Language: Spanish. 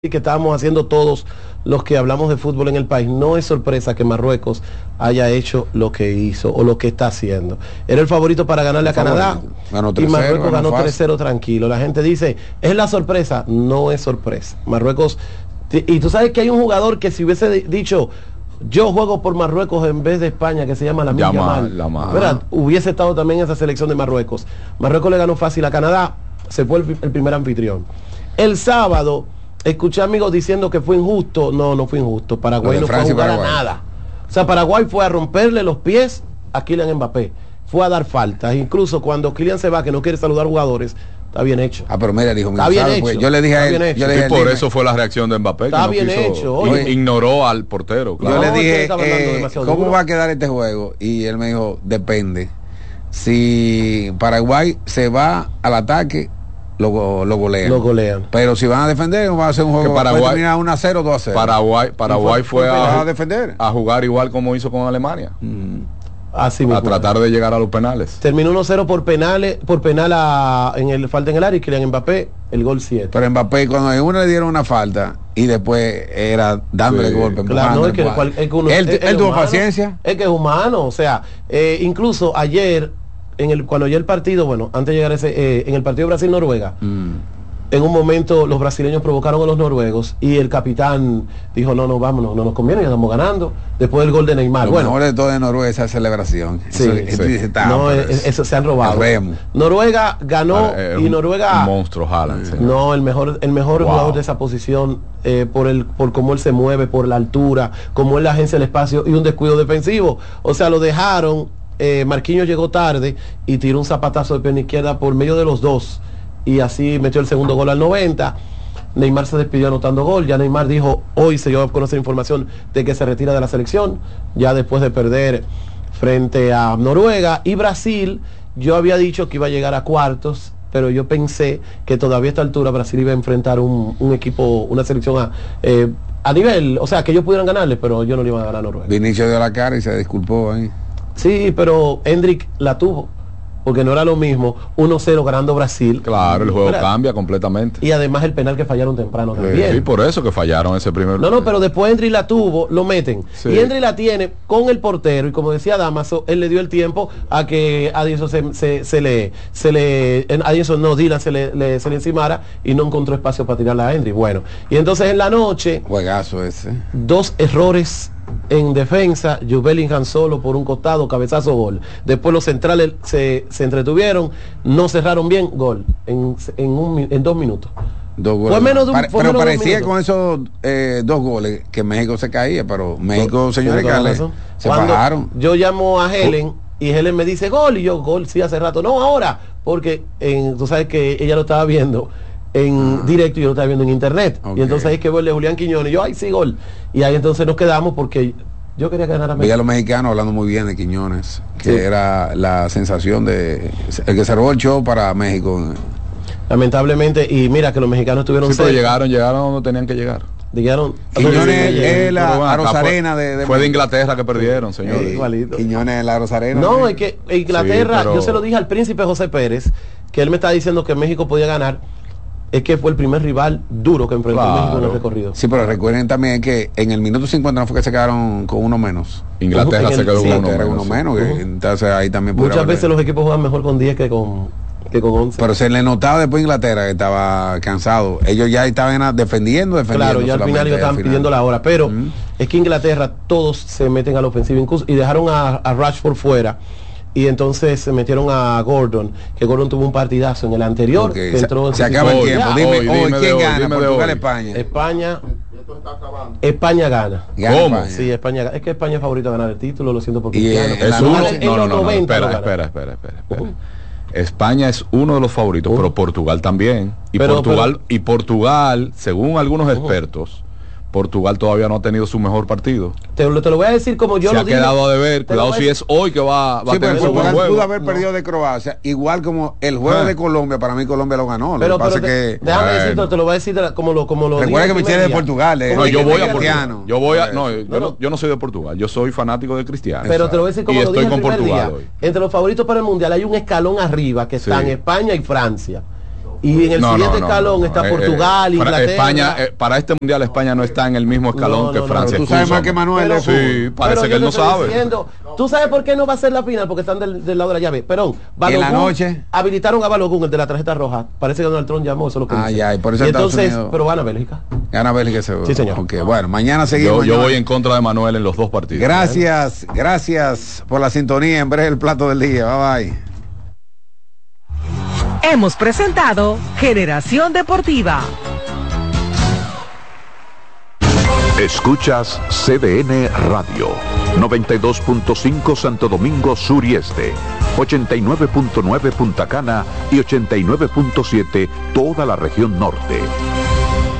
que estábamos haciendo todos los que hablamos de fútbol en el país. No es sorpresa que Marruecos haya hecho lo que hizo o lo que está haciendo. Era el favorito para ganarle a Canadá y Marruecos ganó 3-0 tranquilo. La gente dice, ¿es la sorpresa? No es sorpresa. Marruecos, y tú sabes que hay un jugador que si hubiese dicho yo juego por Marruecos en vez de España, que se llama Lamine Yamal, hubiese estado también en esa selección de Marruecos. Marruecos le ganó fácil a Canadá, se fue el primer anfitrión. El sábado escuché amigos diciendo que fue injusto. No fue injusto. Paraguay no fue a jugar a nada. O sea, Paraguay fue a romperle los pies a Kylian Mbappé. Fue a dar faltas. Incluso cuando Kylian se va, que no quiere saludar jugadores, está bien hecho. Pero mira, dijo, está bien hecho. Pues, yo le dije a él, y por eso fue la reacción de Mbappé. Está bien hecho. Oye, ignoró al portero. Claro. Yo le dije, ¿cómo va a quedar este juego? Y él me dijo, depende. Si Paraguay se va al ataque, lo golean. Pero si van a defender, va a ser un juego que Paraguay terminar 1-0, 2-0. Paraguay fue a defender, a jugar igual como hizo con Alemania. Así a tratar de llegar a los penales. Terminó 1-0 por penal falta en el área, y Kylian Mbappé el gol 7. Pero Mbappé cuando a uno le dieron una falta y después era dándole golpe, claro, él tuvo paciencia. Es que es humano, o sea, incluso ayer cuando ya el partido, antes de llegar en el partido Brasil-Noruega, en un momento los brasileños provocaron a los noruegos y el capitán dijo, no, vámonos, no nos conviene, ya estamos ganando, después del gol de Neymar. Lo mejor de todo de Noruega esa celebración. Eso se han robado. Noruega ganó y Noruega... Un monstruo, Haaland. No, el mejor jugador de esa posición, por cómo él se mueve, por la altura, cómo él agencia el espacio y un descuido defensivo. O sea, lo dejaron... Marquinhos llegó tarde y tiró un zapatazo de pierna izquierda por medio de los dos y así metió el segundo gol al 90. Neymar se despidió anotando gol. Ya Neymar dijo, hoy se dio a conocer información de que se retira de la selección ya después de perder frente a Noruega. Y Brasil, yo había dicho que iba a llegar a cuartos, pero yo pensé que todavía a esta altura Brasil iba a enfrentar un equipo, una selección a nivel, o sea, que ellos pudieran ganarle, pero yo no le iba a ganar a Noruega. Vinicius dio la cara y se disculpó ahí. Sí, pero Hendrik la tuvo, porque no era lo mismo 1-0 ganando Brasil. Claro, el juego cambia completamente. Y además el penal que fallaron temprano también. Sí, por eso que fallaron ese primer. No, pero después Hendrik la tuvo, lo meten. Sí. Y Hendrik la tiene con el portero y como decía Damaso, él le dio el tiempo a que Adinson Dylan se le encimara y no encontró espacio para tirarla a Hendrik. Bueno, y entonces en la noche, juegazo ese. 2 errores en defensa, Jude Bellingham solo por un costado, cabezazo, gol. Después los centrales se entretuvieron, no cerraron bien, gol en 2 minutos. 2 goles. Pero parecía con esos 2 goles que México se caía, pero México, señores, se bajaron. Yo llamo a Helen y Helen me dice gol, y yo, gol, sí, hace rato, no ahora, porque tú sabes que ella lo estaba viendo en directo y yo lo estaba viendo en internet, y entonces ahí que vuelve Julián Quiñones y yo, ay sí, gol, y ahí entonces nos quedamos porque yo quería ganar a México. Veía a los mexicanos hablando muy bien de Quiñones, que era la sensación de el que se robó el show para México. Lamentablemente, y mira que los mexicanos tuvieron pero llegaron donde tenían que llegar. Quiñones es la Rosarena fue de Inglaterra que perdieron, señor. Quiñones es la Rosarena. No, es que Inglaterra, yo se lo dije al príncipe José Pérez, que él me está diciendo que México podía ganar. Es que fue el primer rival duro que enfrentó México en el recorrido. Sí, pero recuerden también que en el minuto 50 no fue que se quedaron con uno menos. Inglaterra se quedó con uno menos. Entonces ahí también muchas veces los equipos juegan mejor con 10 que con 11. Pero se le notaba después Inglaterra que estaba cansado. Ellos ya estaban defendiendo. Claro, ya al final ellos estaban pidiendo la hora. Pero es que Inglaterra todos se meten a la ofensiva incluso, y dejaron a Rashford fuera. Y entonces se metieron a Gordon, que Gordon tuvo un partidazo en el anterior. Que entró se acaba el tiempo. Dime ¿quién gana? Portugal, España. España gana. ¿Cómo? Sí, España gana. Es que España es favorito a ganar el título, lo siento por Cristiano. Espera. España es uno de los favoritos, pero Portugal también. Y Portugal, según algunos expertos, Portugal todavía no ha tenido su mejor partido. Te lo voy a decir como yo lo dije. Se ha quedado a deber. Cuidado si es hoy que va a tener su buen juego. Pudo haber perdido de Croacia, igual como el juego de Colombia. Para mí Colombia lo ganó. Pero déjame decirte, te lo voy a decir como lo recuerda que me tiene de Portugal. No, yo voy a Portugal. Yo no soy de Portugal. Yo soy fanático de Cristiano. Pero te lo voy a decir como lo dije el primer día. Entre los favoritos para el Mundial hay un escalón arriba que están España y Francia. Y en el siguiente escalón está Portugal, Inglaterra. España, para este mundial España no está en el mismo escalón que Francia. Tú sabes más que Manuel. Sí, parece que él no sabe. ¿Tú sabes por qué no va a ser la final? Porque están del lado de la llave. Pero en la noche habilitaron a Balogun, el de la tarjeta roja. Parece que Donald Trump llamó, eso es lo que dice. Ya, y por eso entonces, pero gana Bélgica. Gana Bélgica seguro. Sí, señor. Okay, bueno, mañana seguimos. Yo voy en contra de Manuel en los dos partidos. Gracias por la sintonía. En breve el plato del día. Bye bye. Hemos presentado Generación Deportiva. Escuchas CDN Radio, 92.5 Santo Domingo Sur y Este, 89.9 Punta Cana y 89.7 toda la región norte.